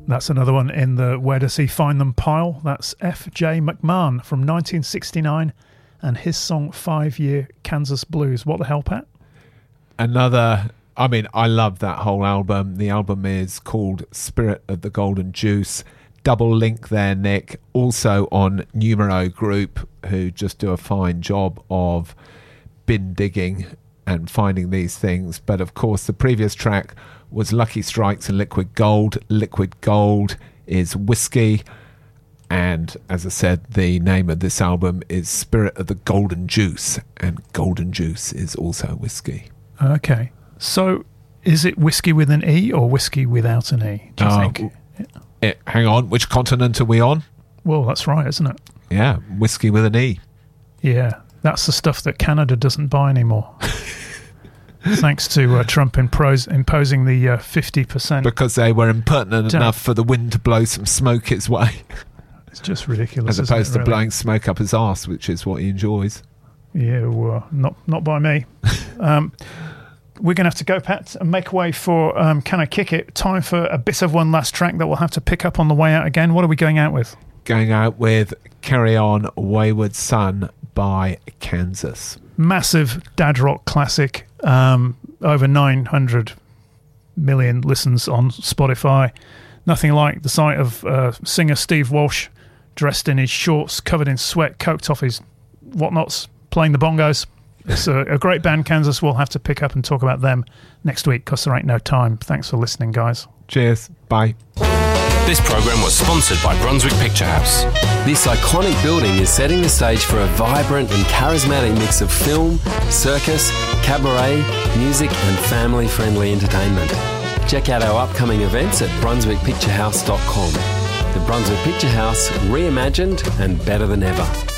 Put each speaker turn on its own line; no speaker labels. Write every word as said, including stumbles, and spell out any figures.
That's another one in the Where Does He Find Them pile. That's F J McMahon from nineteen sixty-nine and his song Five Year Kansas Blues. What the hell, Pat?
Another, I mean, I love that whole album. The album is called Spirit of the Golden Juice. Double link there, Nick. Also on Numero Group, who just do a fine job of bin digging and finding these things. But of course, the previous track was Lucky Strikes and Liquid Gold. Liquid Gold is whiskey. And as I said, the name of this album is Spirit of the Golden Juice. And Golden Juice is also whiskey.
Okay. So is it whiskey with an E or whiskey without an E, do you
uh,
think?
It, hang on, which continent are we on?
Well, that's right, isn't it?
Yeah, whiskey with an E.
Yeah, that's the stuff that Canada doesn't buy anymore. Thanks to uh, Trump impros- imposing the uh, fifty percent.
Because they were impertinent
Damn.
enough for the wind to blow some smoke his way.
It's just ridiculous.
As opposed
isn't it,
to
really?
blowing smoke up his arse, which is what he enjoys.
Yeah, well, not, not by me. um, we're going to have to go, Pat, and make way for um, Can I Kick It? Time for a bit of one last track that we'll have to pick up on the way out again. What are we going out with?
Going out with Carry On Wayward Son by Kansas.
Massive dad rock classic. Um, over nine hundred million listens on Spotify. Nothing like the sight of uh, singer Steve Walsh dressed in his shorts, covered in sweat, coked off his whatnots, playing the bongos. It's a, a great band, Kansas. We'll have to pick up and talk about them next week because there ain't no time. Thanks for listening, guys.
Cheers. Bye.
This program was sponsored by Brunswick Picture House.
This iconic building is setting the stage for a vibrant and charismatic mix of film, circus, cabaret, music and family-friendly entertainment. Check out our upcoming events at brunswick picture house dot com. The Brunswick Picture House, reimagined and better than ever.